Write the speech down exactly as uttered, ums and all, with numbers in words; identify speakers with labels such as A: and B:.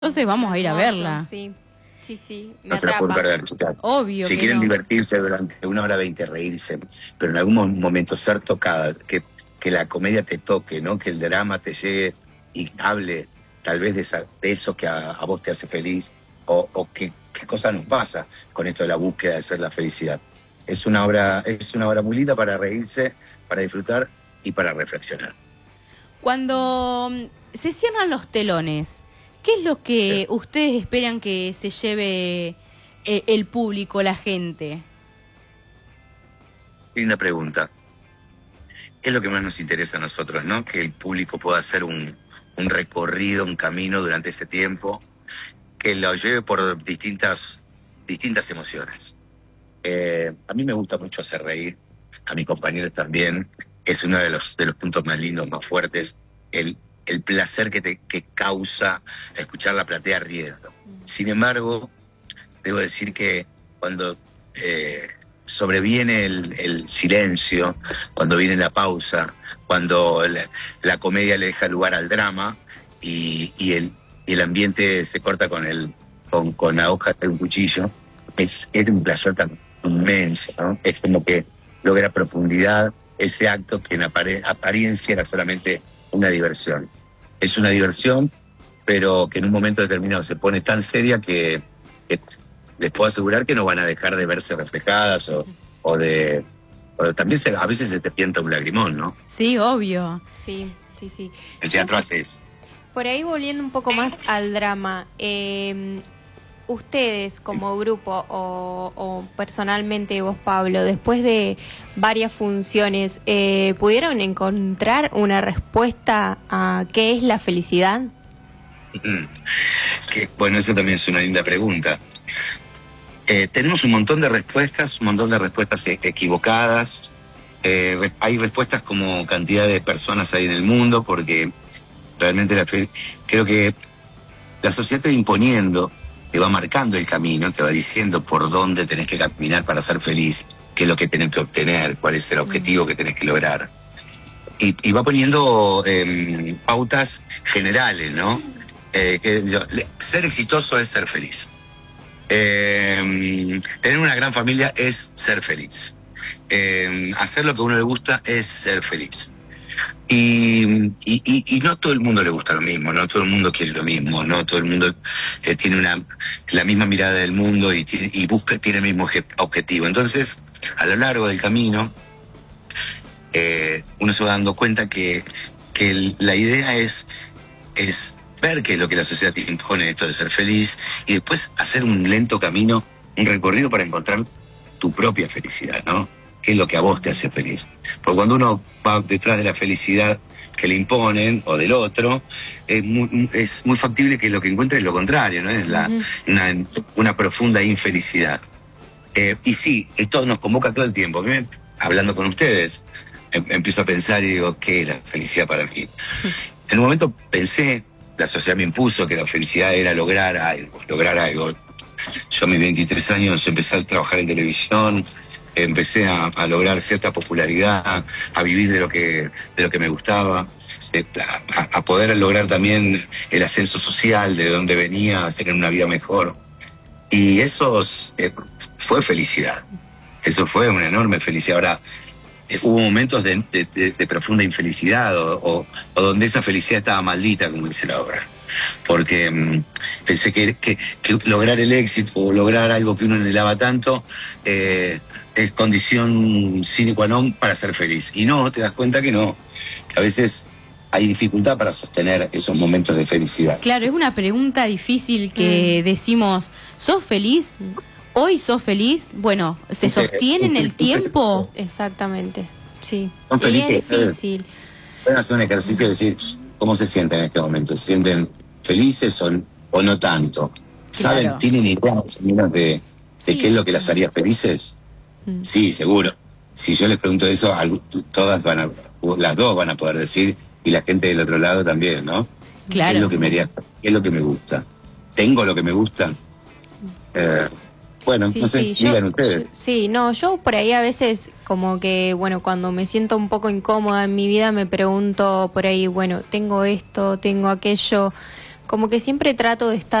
A: Entonces vamos a ir a
B: Hermoso,
A: verla.
B: Sí, sí, sí, me
C: No se la pueden
B: atrapa.
C: perder, chicas.
A: Obvio
C: Si
A: que
C: quieren
A: no.
C: divertirse durante una hora veinte, reírse, pero en algún mo- momento ser tocada, que, que la comedia te toque, ¿no? Que el drama te llegue y hable tal vez de, esa- de eso que a, a vos te hace feliz, o, o qué, qué cosa nos pasa con esto de la búsqueda de ser la felicidad. Es una obra, es una obra muy linda para reírse, para disfrutar y para reflexionar.
A: Cuando mm, se cierran los telones, ¿qué es lo que ustedes esperan que se lleve eh, el público, la gente?
C: Linda pregunta. Es lo que más nos interesa a nosotros, ¿no? Que el público pueda hacer un, un recorrido, un camino durante ese tiempo, que lo lleve por distintas, distintas emociones. Eh, a mí me gusta mucho hacer reír, a mis compañeros también. Es uno de los, de los puntos más lindos, más fuertes, el, el placer que te que causa escuchar la platea riendo. Sin embargo, debo decir que cuando eh, sobreviene el, el silencio, cuando viene la pausa, cuando la, la comedia le deja lugar al drama y, y, el, y el ambiente se corta con, el, con, con la hoja de un cuchillo, es, es un placer tan inmenso, ¿no? Es como que logra profundidad ese acto que en apare- apariencia era solamente una diversión. Es una diversión, pero que en un momento determinado se pone tan seria que, que les puedo asegurar que no van a dejar de verse reflejadas o, o de... o también se, a veces se te pienta un lagrimón, ¿no?
A: Sí, obvio.
B: Sí, sí, sí.
C: El
B: Yo,
C: teatro hace eso.
B: por ahí volviendo un poco más al drama, eh, ustedes como grupo o, o personalmente vos, Pablo, después de varias funciones, eh, ¿pudieron encontrar una respuesta a qué es la felicidad?
C: Mm. Que, bueno, eso también es una linda pregunta. Eh, tenemos un montón de respuestas, un montón de respuestas e- equivocadas. Eh, re- hay respuestas como cantidad de personas hay en el mundo, porque realmente la fe- creo que la sociedad te va imponiendo, te va marcando el camino, te va diciendo por dónde tenés que caminar para ser feliz, qué es lo que tenés que obtener, cuál es el objetivo que tenés que lograr. Y, y va poniendo eh, pautas generales, ¿no? Eh, que yo- le- ser exitoso es ser feliz. Eh, tener una gran familia es ser feliz. Eh, hacer lo que a uno le gusta es ser feliz. Y, y, y, y no todo el mundo le gusta lo mismo, no todo el mundo quiere lo mismo, no todo el mundo eh, tiene una, la misma mirada del mundo y, tiene, y busca, tiene el mismo obje- objetivo. Entonces, a lo largo del camino, eh, uno se va dando cuenta que, que el- la idea es, es ver qué es lo que la sociedad te impone, esto de ser feliz, y después hacer un lento camino, un recorrido para encontrar tu propia felicidad, ¿no? ¿Qué es lo que a vos te hace feliz? Porque cuando uno va detrás de la felicidad que le imponen o del otro, es muy, es muy factible que lo que encuentre es lo contrario, ¿no? Es la,
B: Ujú.
C: una, una profunda infelicidad. Eh, y sí, esto nos convoca todo el tiempo. A mí me- hablando con ustedes, em- empiezo a pensar y digo, ¿qué es la felicidad para mí? En un momento pensé, la sociedad me impuso que la felicidad era lograr algo, lograr algo. Yo a mis veintitrés años empecé a trabajar en televisión, empecé a, a lograr cierta popularidad, a vivir de lo que, de lo que me gustaba, de- a, a poder lograr también el ascenso social de donde venía, a tener una vida mejor. Y eso eh, fue felicidad. Eso fue una enorme felicidad. Ahora, eh, hubo momentos de, de- de- de profunda infelicidad o, o- o donde esa felicidad estaba maldita, como dice la obra. Porque mm, pensé que, que- que lograr el éxito o lograr algo que uno anhelaba tanto eh, es condición sine qua non para ser feliz. Y no, te das cuenta que no, que a veces hay dificultad para sostener esos momentos de felicidad.
A: Claro, es una pregunta difícil que decimos, ¿sos feliz? ¿Hoy sos feliz? Bueno, ¿se sostiene en el tiempo?
B: Exactamente, sí.
C: Son
B: Y es
C: felices.
B: difícil.
C: Pueden hacer un ejercicio de decir cómo se sienten en este momento. ¿Se sienten felices o, o no tanto? ¿Saben,
A: Claro.
C: tienen idea más o menos de, de
B: Sí.
C: qué es lo que las haría felices?
B: Mm.
C: Sí, seguro. Si yo les pregunto eso, algu- todas van a, las dos van a poder decir, y la gente del otro lado también, ¿no? ¿Qué
A: Claro.
C: es lo que me haría, qué es lo que me gusta? ¿Tengo lo que me gusta? Eh, bueno,
B: Sí,
C: no sé,
B: sí, yo-
C: digan ustedes.
B: yo- sí, no, yo por ahí a veces como que, bueno, cuando me siento un poco incómoda en mi vida me pregunto por ahí, bueno, tengo esto, tengo aquello, como que siempre trato de estar